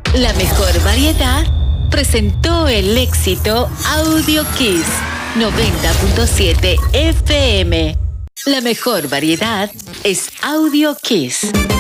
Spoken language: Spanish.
La mejor variedad presentó el éxito Audio Kiss 90.7 FM. La mejor variedad es Audio Kiss.